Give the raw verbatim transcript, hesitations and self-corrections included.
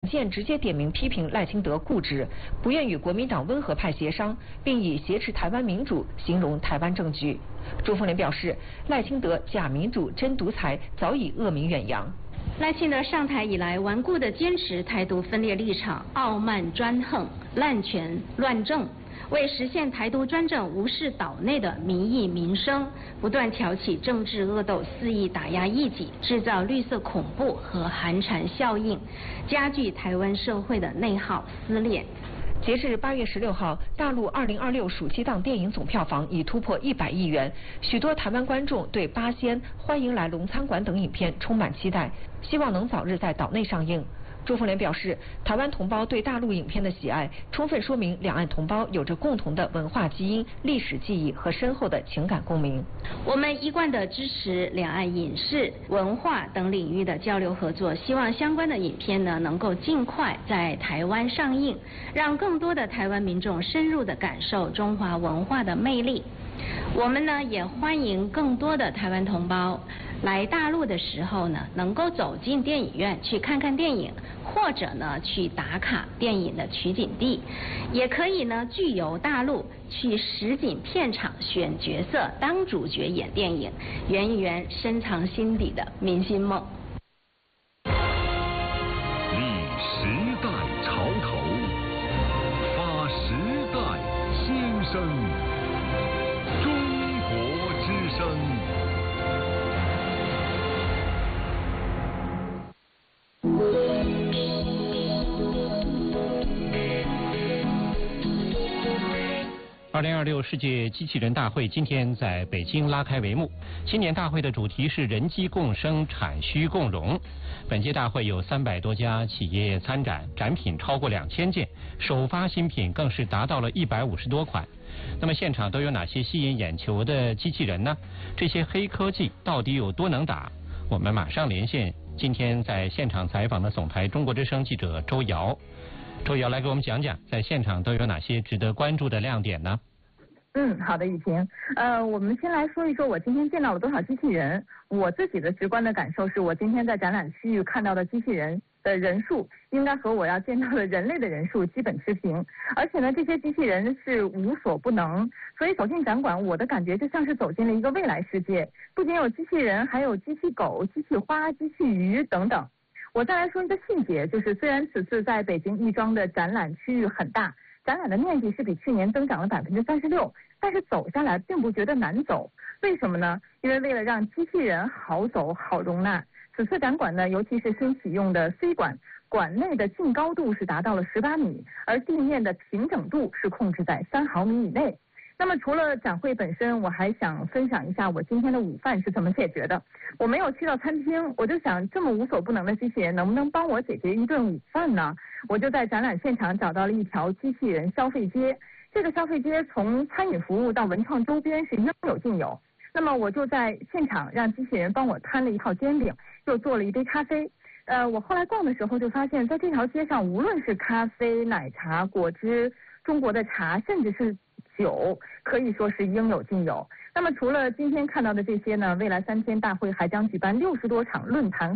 健直接点名批评赖清德固执，不愿与国民党温和派协商，并以挟持台湾民主形容台湾政局。朱凤莲表示，赖清德假民主真独裁，早已恶名远扬。 赖清德上台以来，顽固地坚持台独分裂立场，傲慢专横，滥权乱政。为实现台独专政，无视岛内的民意民生，不断挑起政治恶斗，肆意打压异己，制造绿色恐怖和寒蝉效应，加剧台湾社会的内耗撕裂。 截至八月十六号，大陆二零二六暑期档电影总票房已突破一百亿元，许多台湾观众对《八仙》《欢迎来龙餐馆》等影片充满期待，希望能早日在岛内上映。朱凤莲表示，台湾同胞对大陆影片的喜爱，充分说明两岸同胞有着共同的文化基因、历史记忆和深厚的情感共鸣。 我们一贯地支持两岸影视、文化等领域的交流合作，希望相关的影片呢能够尽快在台湾上映，让更多的台湾民众深入地感受中华文化的魅力。我们呢也欢迎更多的台湾同胞来大陆的时候呢，能够走进电影院去看看电影，或者呢去打卡电影的取景地，也可以呢具游大陆，去实景片场选角色当主角演电影，圆一圆深藏心底的明星梦。 立时代潮头，发时代新生。中国之声。 二零二六世界机器人大会今天在北京拉开帷幕。今年大会的主题是人机共生，产需共融。本届大会有三百多家企业参展，展品超过两千件，首发新品更是达到了一百五十多款。那么现场都有哪些吸引眼球的机器人呢？这些黑科技到底有多能打？我们马上连线今天在现场采访的总台中国之声记者周瑶。周瑶来给我们讲讲，在现场都有哪些值得关注的亮点呢？ 嗯，好的，雨晴。呃，我们先来说一说我今天见到了多少机器人。我自己的直观的感受是，我今天在展览区域看到的机器人的人数，应该和我要见到的人类的人数基本持平。而且呢，这些机器人是无所不能，所以走进展馆，我的感觉就像是走进了一个未来世界。不仅有机器人，还有机器狗、机器花、机器鱼等等。我再来说一个细节，就是虽然此次在北京亦庄的展览区域很大，展览的面积是比去年增长了百分之三十六，但是走下来并不觉得难走。为什么呢？因为为了让机器人好走好容纳，此次展馆呢，尤其是新启用的 C 馆，馆内的净高度是达到了十八米，而地面的平整度是控制在三毫米以内。那么除了展会本身，我还想分享一下我今天的午饭是怎么解决的。我没有去到餐厅，我就想这么无所不能的机器人能不能帮我解决一顿午饭呢？我就在展览现场找到了一条机器人消费街。这个消费街从餐饮服务到文创周边是应有尽有。那么我就在现场让机器人帮我摊了一套煎饼，又做了一杯咖啡。呃，我后来逛的时候就发现，在这条街上，无论是咖啡、奶茶、果汁、中国的茶，甚至是酒，可以说是应有尽有。那么除了今天看到的这些呢，未来三天大会还将举办六十多场论坛